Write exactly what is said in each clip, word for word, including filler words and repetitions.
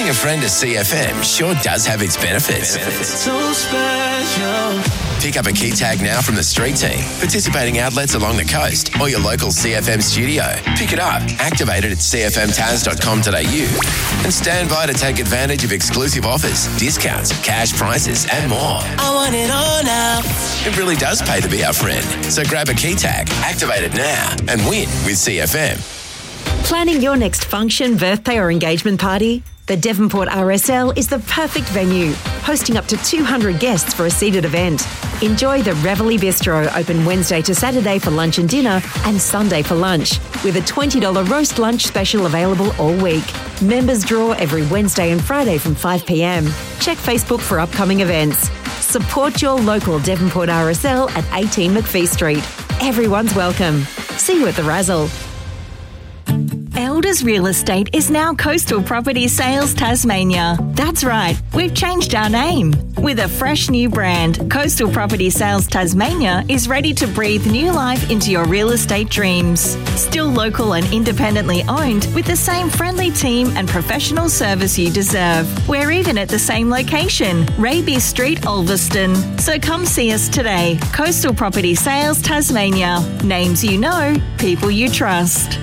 Bringing a friend to C F M sure does have its benefits. benefits. So special. Pick up a key tag now from the street team, participating outlets along the coast, or your local C F M studio. Pick it up, activate it at c f m taz dot com dot a u, and stand by to take advantage of exclusive offers, discounts, cash prices, and more. I want it all now. It really does pay to be our friend. So grab a key tag, activate it now, and win with C F M. Planning your next function, birthday or engagement party? The Devonport R S L is the perfect venue, hosting up to two hundred guests for a seated event. Enjoy the Reveille Bistro, open Wednesday to Saturday for lunch and dinner and Sunday for lunch, with a twenty dollars roast lunch special available all week. Members draw every Wednesday and Friday from five p m. Check Facebook for upcoming events. Support your local Devonport R S L at eighteen McPhee Street. Everyone's welcome. See you at the Razzle. Elders Real Estate is now Coastal Property Sales Tasmania. That's right, we've changed our name. With a fresh new brand, Coastal Property Sales Tasmania is ready to breathe new life into your real estate dreams. Still local and independently owned, with the same friendly team and professional service you deserve. We're even at the same location, Raby Street, Ulverston. So come see us today. Coastal Property Sales Tasmania. Names you know, people you trust.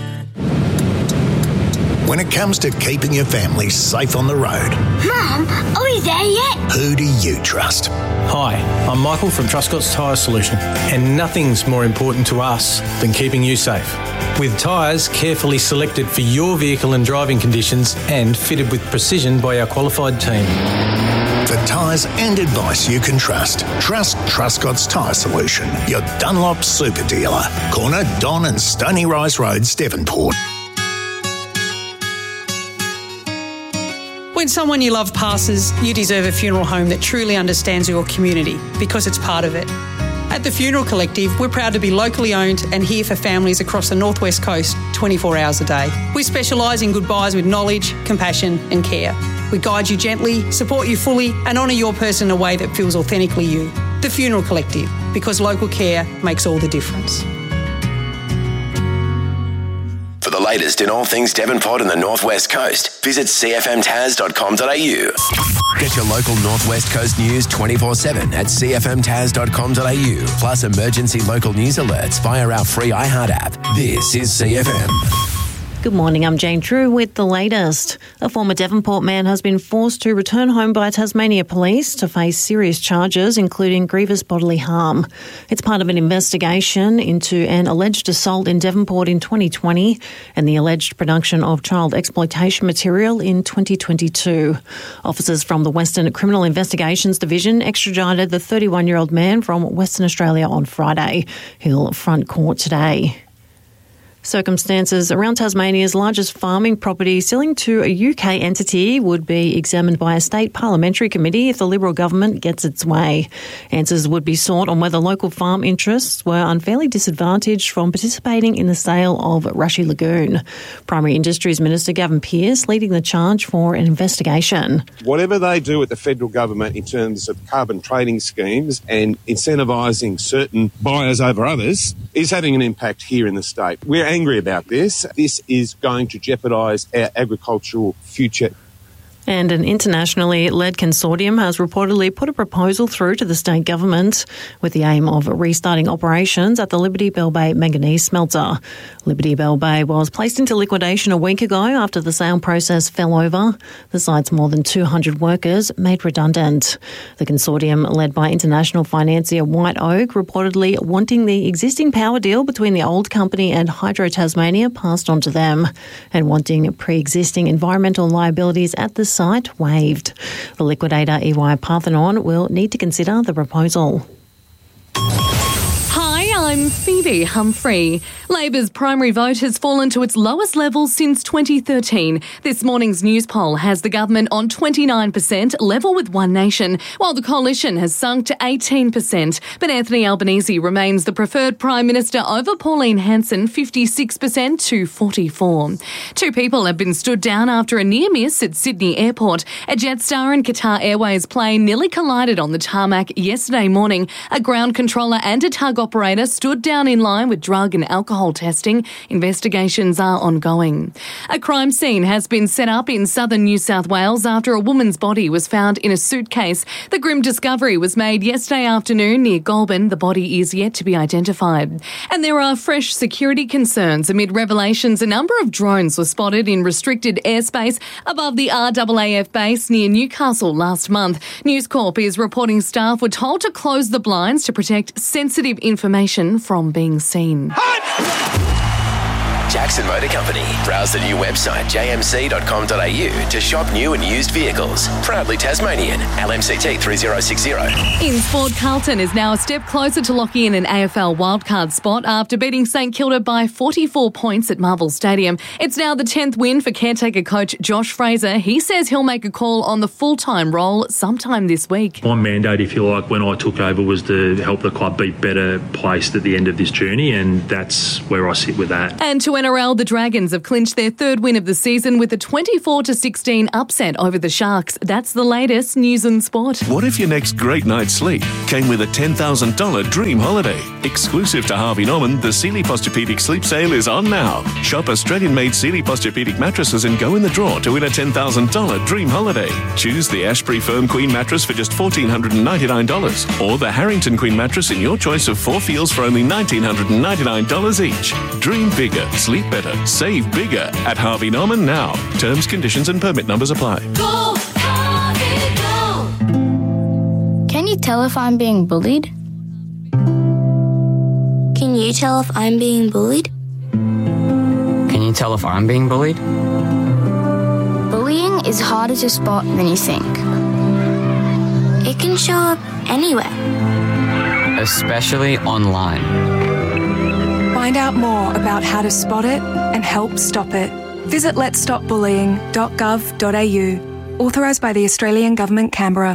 When it comes to keeping your family safe on the road, Mum, are we there yet? who do you trust? Hi, I'm Michael from Truscott's Tyre Solution, and nothing's more important to us than keeping you safe. With tyres carefully selected for your vehicle and driving conditions and fitted with precision by our qualified team. For tyres and advice you can trust, trust Truscott's Tyre Solution, your Dunlop super dealer. Corner Don and Stony Rise Roads, Devonport. When someone you love passes, you deserve a funeral home that truly understands your community because it's part of it. At the Funeral Collective, we're proud to be locally owned and here for families across the North West Coast twenty-four hours a day. We specialise in goodbyes with knowledge, compassion and care. We guide you gently, support you fully and honour your person in a way that feels authentically you. The Funeral Collective, because local care makes all the difference. For the latest in all things Devonport and the North West Coast, visit c f m taz dot com dot a u. Get your local North West Coast news twenty-four seven at c f m taz dot com dot a u, plus emergency local news alerts via our free iHeart app. This is C F M. Good morning, I'm Jane True with the latest. A former Devonport man has been forced to return home by Tasmania Police to face serious charges, including grievous bodily harm. It's part of an investigation into an alleged assault in Devonport in twenty twenty and the alleged production of child exploitation material in twenty twenty-two. Officers from the Western Criminal Investigations Division extradited the thirty-one-year-old man from Western Australia on Friday. He'll front court today. Circumstances around Tasmania's largest farming property selling to a U K entity would be examined by a state parliamentary committee if the Liberal government gets its way. Answers would be sought on whether local farm interests were unfairly disadvantaged from participating in the sale of Rushy Lagoon. Primary Industries Minister Gavin Pearce leading the charge for an investigation. Whatever they do at the federal government in terms of carbon trading schemes and incentivising certain buyers over others is having an impact here in the state. We're angry about this. This is going to jeopardise our agricultural future. And an internationally led consortium has reportedly put a proposal through to the state government with the aim of restarting operations at the Liberty Bell Bay manganese smelter. Liberty Bell Bay was placed into liquidation a week ago after the sale process fell over. The site's more than two hundred workers made redundant. The consortium, led by international financier White Oak, reportedly wanting the existing power deal between the old company and Hydro Tasmania passed on to them and wanting pre-existing environmental liabilities at the site waived. The liquidator E Y Parthenon will need to consider the proposal. I'm Phoebe Humphrey. Labor's primary vote has fallen to its lowest level since twenty thirteen. This morning's news poll has the government on twenty-nine percent, level with One Nation, while the coalition has sunk to eighteen percent. But Anthony Albanese remains the preferred Prime Minister over Pauline Hanson, fifty-six percent to forty-four. Two people have been stood down after a near miss at Sydney Airport. A Jetstar and Qatar Airways plane nearly collided on the tarmac yesterday morning. A ground controller and a tug operator stood down in line with drug and alcohol testing. Investigations are ongoing. A crime scene has been set up in southern New South Wales after a woman's body was found in a suitcase. The grim discovery was made yesterday afternoon near Goulburn. The body is yet to be identified. And there are fresh security concerns amid revelations a number of drones were spotted in restricted airspace above the R A A F base near Newcastle last month. News Corp is reporting staff were told to close the blinds to protect sensitive information from being seen. Jackson Motor Company. Browse the new website j m c dot com dot a u to shop new and used vehicles. Proudly Tasmanian. L M C T three zero six zero. In sport, Carlton is now a step closer to locking in an A F L wildcard spot after beating St Kilda by forty-four points at Marvel Stadium. It's now the tenth win for caretaker coach Josh Fraser. He says he'll make a call on the full-time role sometime this week. My mandate, if you like, when I took over was to help the club be better placed at the end of this journey, and that's where I sit with that. And to N R L, the Dragons have clinched their third win of the season with a twenty-four to sixteen upset over the Sharks. That's the latest news and sport. What if your next great night's sleep came with a ten thousand dollars dream holiday? Exclusive to Harvey Norman, the Sealy Posturepedic Sleep Sale is on now. Shop Australian-made Sealy Posturepedic mattresses and go in the draw to win a ten thousand dollars dream holiday. Choose the Ashbury Firm Queen mattress for just one thousand four hundred ninety-nine dollars or the Harrington Queen mattress in your choice of four feels for only one thousand nine hundred ninety-nine dollars each. Dream bigger, sleep better, save bigger at Harvey Norman now. Terms, conditions and permit numbers apply. Go, Harvey, go. Can you tell if I'm being bullied? Can you tell if I'm being bullied? Can you tell if I'm being bullied? Bullying is harder to spot than you think. It can show up anywhere. Especially online. Find out more about how to spot it and help stop it. Visit lets stop bullying dot gov dot a u. Authorised by the Australian Government, Canberra.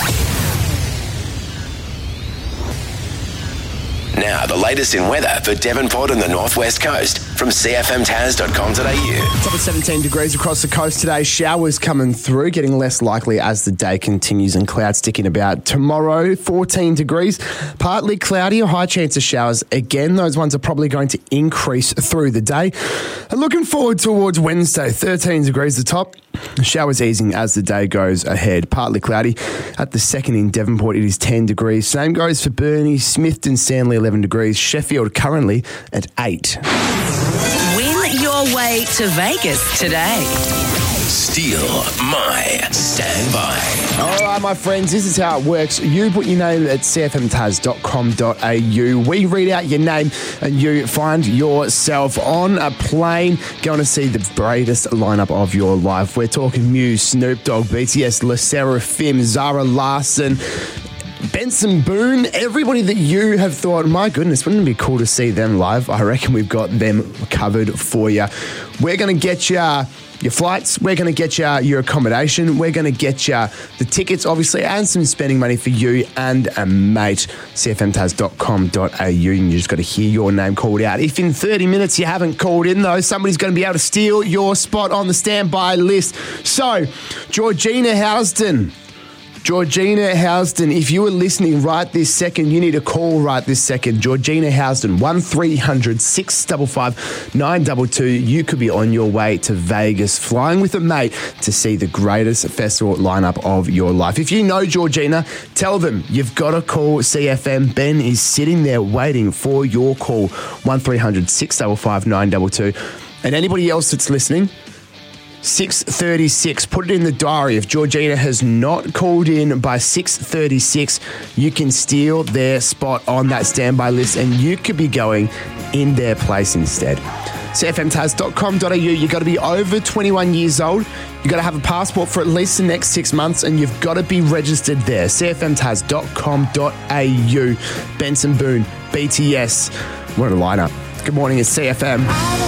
Now, the latest in weather for Devonport and the Northwest Coast from c f m tas dot com dot a u. Top of seventeen degrees across the coast today. Showers coming through, getting less likely as the day continues, and clouds sticking about. Tomorrow, fourteen degrees, partly cloudy, a high chance of showers again. Those ones are probably going to increase through the day. And looking forward towards Wednesday, thirteen degrees the top. Showers easing as the day goes ahead. Partly cloudy. At the second in Devonport, it is ten degrees. Same goes for Burnie, Smithton, Stanley, eleven degrees. Sheffield currently at eight. Win your way to Vegas today. Steal my standby. All right, my friends, this is how it works. You put your name at c f m tas dot com dot a u. We read out your name and you find yourself on a plane going to see the greatest lineup of your life. We're talking Muse, Snoop Dogg, B T S, LE SSERAFIM, Zara Larsson, Benson Boone, everybody that you have thought, my goodness, wouldn't it be cool to see them live? I reckon we've got them covered for you. We're going to get you your flights, we're going to get you your accommodation, we're going to get you the tickets, obviously, and some spending money for you and a mate. c f m tas dot com dot a u, and you just got to hear your name called out. If in thirty minutes you haven't called in, though, somebody's going to be able to steal your spot on the standby list. So, Georgina Houston. Georgina Houston, if you are listening right this second, you need to call right this second. Georgina Houston, one three hundred six five five nine two two. You could be on your way to Vegas, flying with a mate to see the greatest festival lineup of your life. If you know Georgina, tell them you've got to call C F M. Ben is sitting there waiting for your call, one three hundred six five five nine two two. And anybody else that's listening, six thirty-six. Put it in the diary. If Georgina has not called in by six thirty-six, you can steal their spot on that standby list and you could be going in their place instead. c f m tas dot com dot a u. You've got to be over twenty-one years old. You've got to have a passport for at least the next six months and you've got to be registered there. c f m tas dot com dot a u. Benson Boone, B T S. What a lineup. Good morning, it's C F M.